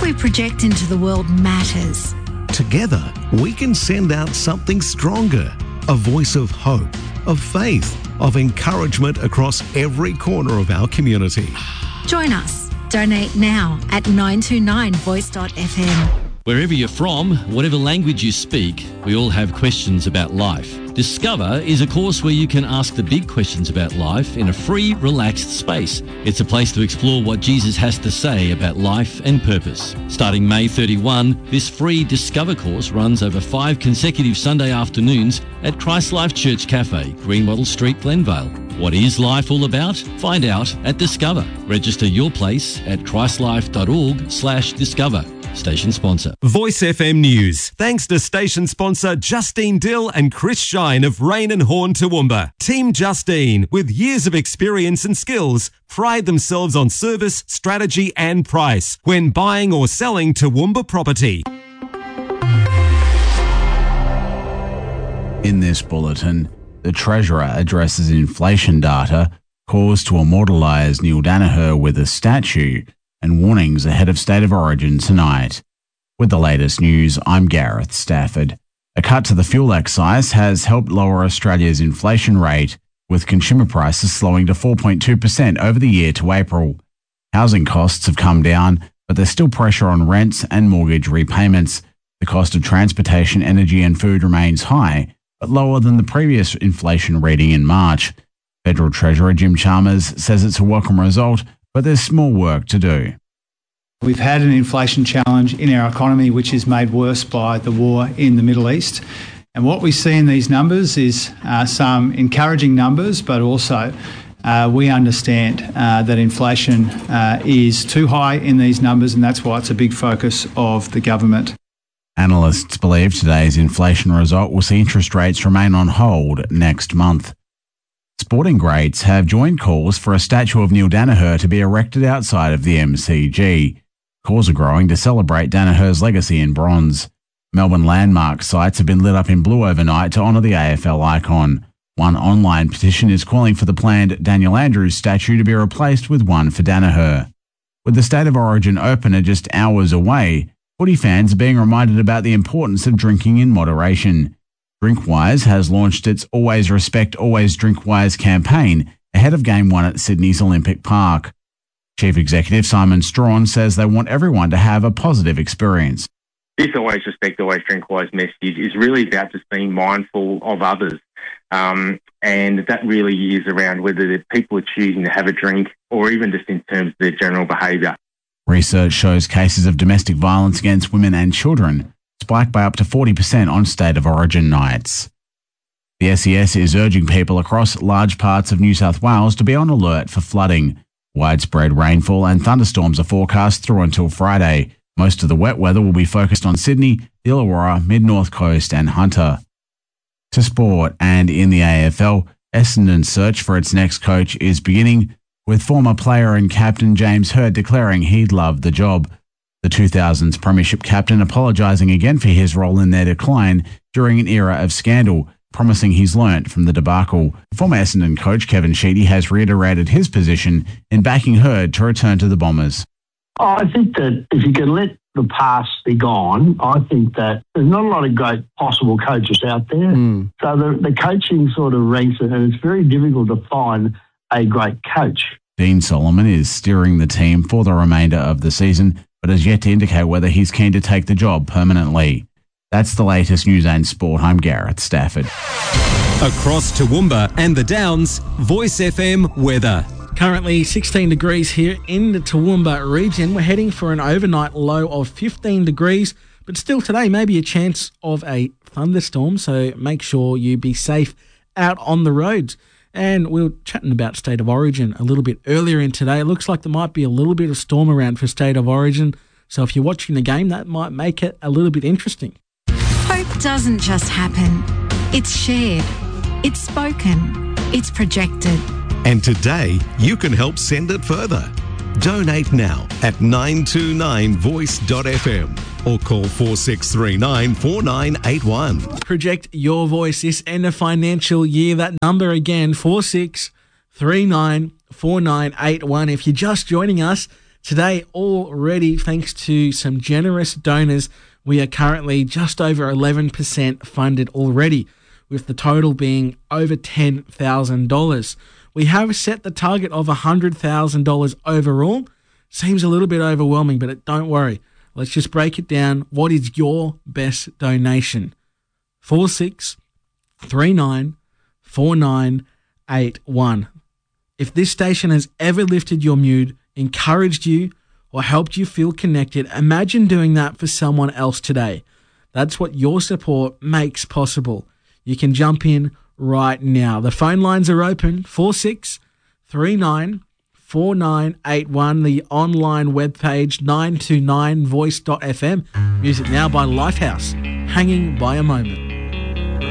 we project into the world matters. Together, we can send out something stronger, a voice of hope, of faith, of encouragement across every corner of our community. Join us. Donate now at 929voice.fm. Wherever you're from, whatever language you speak, we all have questions about life. Discover is a course where you can ask the big questions about life in a free, relaxed space. It's a place to explore what Jesus has to say about life and purpose. Starting May 31, this free Discover course runs over 5 consecutive Sunday afternoons at Christ Life Church Cafe, Greenwattle Street, Glenvale. What is life all about? Find out at Discover. Register your place at christlife.org/discover. Station sponsor. Voice FM News. Thanks to station sponsor Justine Dill and Chris Shine of Rain and Horn Toowoomba. Team Justine, with years of experience and skills, pride themselves on service, strategy and price when buying or selling Toowoomba property. In this bulletin, the Treasurer addresses inflation data, calls to immortalise Neil Daniher with a statue, and warnings ahead of State of Origin tonight. With the latest news, I'm Gareth Stafford. A cut to the fuel excise has helped lower Australia's inflation rate, with consumer prices slowing to 4.2% over the year to April. Housing costs have come down, but there's still pressure on rents and mortgage repayments. The cost of transportation, energy and food remains high, but lower than the previous inflation reading in March. Federal Treasurer Jim Chalmers says it's a welcome result, but there's more work to do. We've had an inflation challenge in our economy which is made worse by the war in the Middle East. And what we see in these numbers is some encouraging numbers, but also we understand that inflation is too high in these numbers, and that's why it's a big focus of the government. Analysts believe today's inflation result will see interest rates remain on hold next month. Sporting greats have joined calls for a statue of Neil Daniher to be erected outside of the MCG. Calls are growing to celebrate Daniher's legacy in bronze. Melbourne landmark sites have been lit up in blue overnight to honour the AFL icon. One online petition is calling for the planned Daniel Andrews statue to be replaced with one for Daniher. With the State of Origin opener just hours away, footy fans are being reminded about the importance of drinking in moderation. Drinkwise has launched its Always Respect, Always Drinkwise campaign ahead of Game 1 at Sydney's Olympic Park. Chief Executive Simon Strawn says they want everyone to have a positive experience. This Always Respect, Always Drinkwise message is really about just being mindful of others. And that really is around whether the people are choosing to have a drink or even just in terms of their general behaviour. Research shows cases of domestic violence against women and children spiked by up to 40% on State of Origin nights. The SES is urging people across large parts of New South Wales to be on alert for flooding. Widespread rainfall and thunderstorms are forecast through until Friday. Most of the wet weather will be focused on Sydney, the Illawarra, Mid-North Coast and Hunter. To sport, and in the AFL, Essendon's search for its next coach is beginning, with former player and captain James Hird declaring he'd love the job. The 2000s Premiership captain apologising again for his role in their decline during an era of scandal, promising he's learnt from the debacle. Former Essendon coach Kevin Sheedy has reiterated his position in backing Hird to return to the Bombers. I think that if you can let the past be gone, I think that there's not a lot of great possible coaches out there. So the coaching sort of ranks, and it's very difficult to find a great coach. Dean Solomon is steering the team for the remainder of the season, but has yet to indicate whether he's keen to take the job permanently. That's the latest news and sport. I'm Gareth Stafford. Across Toowoomba and the Downs, Voice FM weather. Currently 16 degrees here in the Toowoomba region. We're heading for an overnight low of 15 degrees, but still today maybe a chance of a thunderstorm, so make sure you be safe out on the roads. And we were chatting about State of Origin a little bit earlier in today. It looks like there might be a little bit of storm around for State of Origin, so if you're watching the game, that might make it a little bit interesting. Hope doesn't just happen. It's shared. It's spoken. It's projected. And today, you can help send it further. Donate now at 929voice.fm or call 4639 4981. Project your voice this end of financial year. That number again, 4639 4981. If you're just joining us, Today, already, thanks to some generous donors, we are currently just over 11% funded already, with the total being over $10,000. We have set the target of $100,000 overall. Seems a little bit overwhelming, but don't worry. Let's just break it down. What is your best donation? 46394981. If this station has ever lifted your mood, encouraged you, or helped you feel connected, imagine doing that for someone else today. That's what your support makes possible. You can jump in right now. The phone lines are open, 46394981. The online webpage, 929voice.fm. Music now by Lifehouse, Hanging by a Moment.